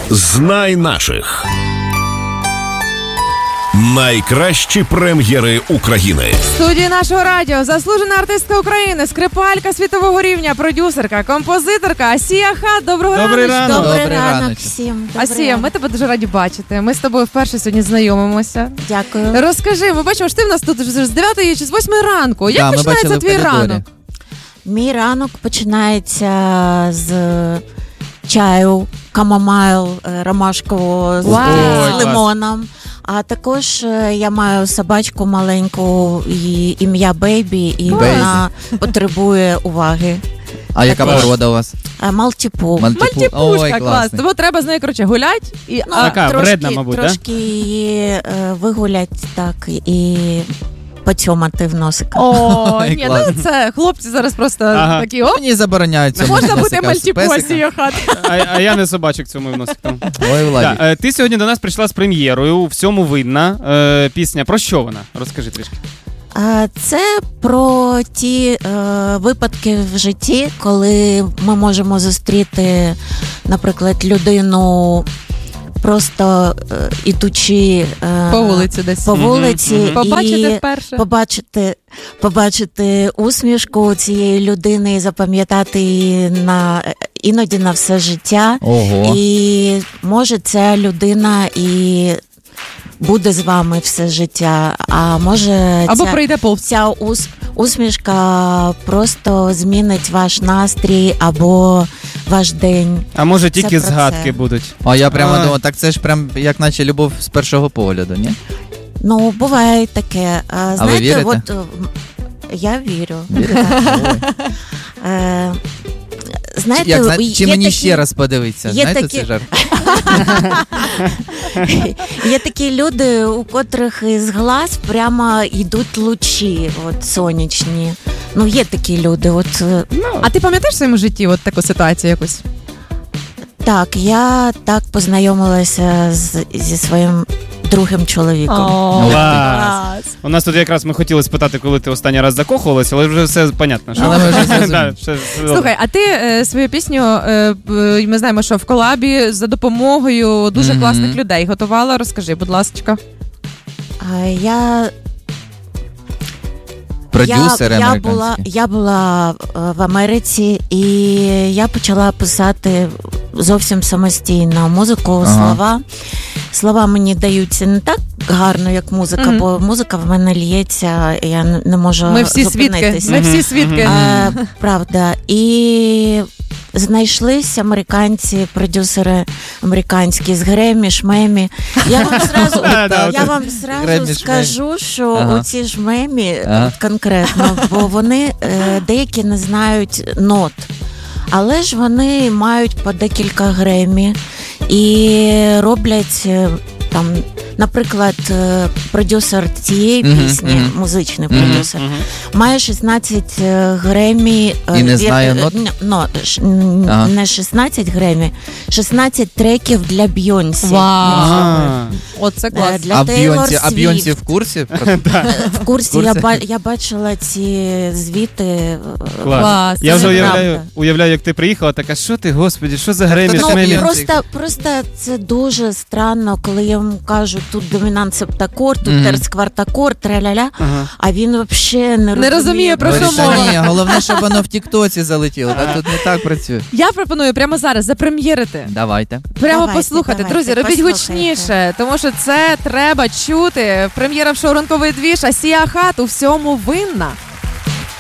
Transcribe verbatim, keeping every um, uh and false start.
Знай наших. Найкращі прем'єри України. В студії нашого радіо заслужена артистка України, скрипалька світового рівня, продюсерка, композиторка Асія Хат. Доброго Добрий ранку. ранок. Добрий Добрий ранок ранок. всім. Асія, ми тебе дуже раді бачити. Ми з тобою вперше сьогодні знайомимося. Дякую. Розкажи, ми бачимо, що ти в нас тут вже з дев'ятої чи з восьмої ранку. Як Да, ми починається бачили в твій коридорі. ранок? Мій ранок починається з чаю камомайл е, ромашкового з, Вау. з Ой, лимоном. А також е, я маю собачку маленьку, і ім'я Бейбі, і Бейбі. вона потребує уваги. А яка Також. порода у вас? Е, Малтіпу. Мальтіпушка, Ой, клас. класний. Тому треба з нею, коротше, гулять. І... Ну, а, Така трошки, вредна, мабуть, да? трошки її е, вигулять так і поцьомати в носика. О, Ой, ні, клас. ну це хлопці зараз просто Ага. такі, о, Мені забороняють цьому можна бути носика з мальтіпу, песика. Асія Хат. А, а я не собачок цьому в носик там. Ой, Владі. Да, е, ти сьогодні до нас прийшла з прем'єрою, всьому видна. Е, пісня про що вона? Розкажи трішки. А, Це про ті е, випадки в житті, коли ми можемо зустріти, наприклад, людину просто е, ідучи е, По вулиці десь. по вулиці Мгм, мгм. і Побачити вперше. побачити, побачити усмішку цієї людини і запам'ятати її на іноді на все життя. Ого. І може ця людина і буде з вами все життя, а може Або ця, пройде повз. ця ус, усмішка просто змінить ваш настрій або ваш день. А може Це тільки про згадки це. будуть? А я прямо Ой. думав, так це ж прям як наче любов з першого погляду, ні? Ну, буває таке. А, ви знаєте, вірите? от е, я вірю. Вірите? Ой. Е, знаєте, Як, зна- є чи мені такі- ще раз подивитися? є Знаєте такі- цей жарт? Є такі люди, у котрих із глаз прямо йдуть лучі, от сонячні. Ну, є такі люди. От е, А ти пам'ятаєш в своєму житті от таку ситуацію якусь? так, я так познайомилася з, зі своїм другим чоловіком. О, Клас. У нас тут якраз ми хотіли спитати, коли ти останній раз закохувалася, але вже все понятно. Що... Але ми вже зрозуміли. Да, все- все добре. Слухай, а ти е, свою пісню, е, е, ми знаємо, що в колабі за допомогою дуже Мгм. класних людей готувала. Розкажи, будь ласка. А я Продюсер я, я американський. була, я була е, в Америці, і я почала писати зовсім самостійно музику, Ага. слова. Слова мені даються не так гарно, як музика, Мгм. бо музика в мене лється, і я не- не можу Ми всі свідки. зупинитися. Ми всі Мгм, свідки. Е, правда. І знайшлись американці, продюсери американські з Гремі, Шмемі. Я вам зразу, Да, да, я от- вам зразу Гремі, скажу, що Ага. оці Шмемі Ага. от конкретно, бо вони е, деякі не знають нот. Але ж вони мають по декілька Гремі і роблять е, там, наприклад, е, продюсер цієї Мгм, пісні, мгм. музичний Мгм. продюсер, Мгм. має шістнадцять е, Гремі. е, І не вір- знає е, нот? н- но, ш- н- Ага. не шістнадцять Гремі, шістнадцять треків для Бйонсі. Вау. А. Оце Е, клас. Для А Тейлор Бйонсі, а Бйонсі Свіфт. в курсі? Про- В курсі я, курсі? ба- я бачила ці звіти. е, Клас. Клас. Я Це вже правда. уявляю, уявляю, як ти приїхала, така, що ти, господі, що за Гремі, Ну, Шмемі? Бейонсі. просто, просто це дуже странно, коли я йому кажу, тут домінант септакорд, тут Мгм. терцквартакорд, траля-ля, Ага. а він взагалі не розуміє. розуміє, про що Говорить, мова. «Та ні, головне, щоб воно в Тіктоці залетіло. Та тут не так працює. Я пропоную прямо зараз запрем'єрити. Давайте. Прямо Давайте, послухати. давайте, Друзі, робіть послухайте. гучніше, тому що це треба чути. Прем'єра в шоу «Ранковий двіж», Асія Хат у всьому винна.